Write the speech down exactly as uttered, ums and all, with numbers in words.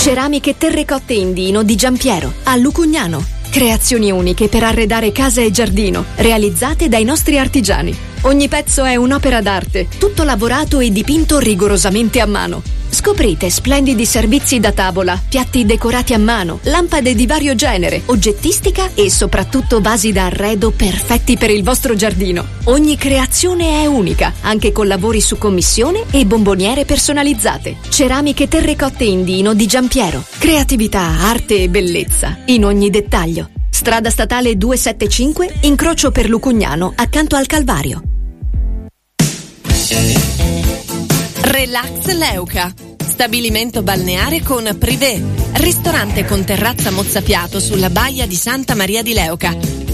Ceramiche terrecotte Indino di Giampiero, a Lucugnano. Creazioni uniche per arredare casa e giardino, realizzate dai nostri artigiani. Ogni pezzo è un'opera d'arte, tutto lavorato e dipinto rigorosamente a mano. Scoprite splendidi servizi da tavola, piatti decorati a mano, lampade di vario genere, oggettistica e soprattutto vasi da arredo perfetti per il vostro giardino. Ogni creazione è unica, anche con lavori su commissione e bomboniere personalizzate. Ceramiche terrecotte Indino di Giampiero. Creatività, arte e bellezza in ogni dettaglio. Strada statale duecentosettantacinque, incrocio per Lucugnano, accanto al Calvario. Relax Leuca, stabilimento balneare con privé, ristorante con terrazza mozzafiato sulla baia di Santa Maria di Leuca.